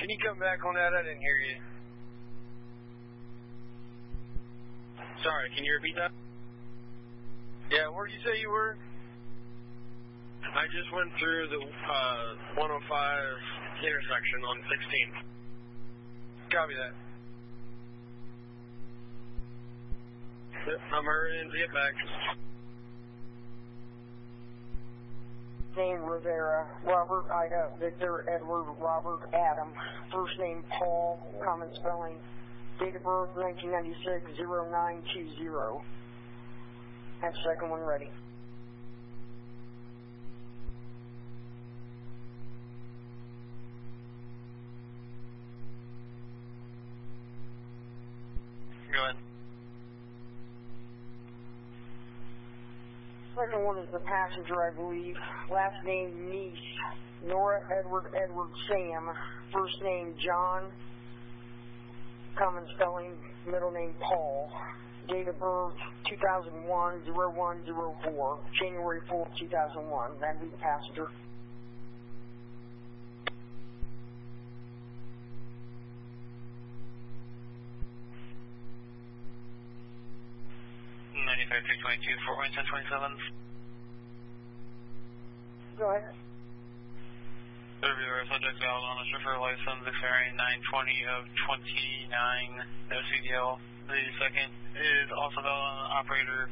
you come back on that? I didn't hear you. Sorry, can you repeat that? Yeah, where did you say you were? I just went through the 105 intersection on 16. Copy that. I'm hurrying to get back. Name Rivera, Robert Ida, Victor Edward Robert Adam, first name Paul, common spelling, date of birth 1996 0920. Have second one ready. Go ahead. Second one is the passenger, I believe. Last name Neese, Nora Edward Sam, first name John, common spelling, middle name Paul, date of birth 2001 0104, January 4th 2001. That'd be the passenger. Fort Wayne 1027. Go ahead. Reviewer, subject valid on his refer license expiring 9/20 of 29, no CDL. The second is also valid on the operator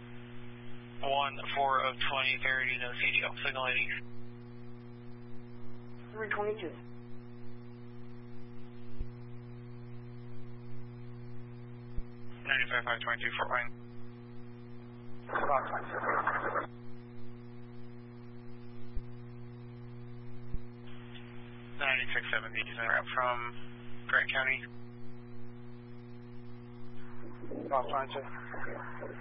1/4 of 2030, no CDL. Signal 80. 322. Ninety-five 522 Fort Wayne. 9670 is a route from Grant County. Bob 92.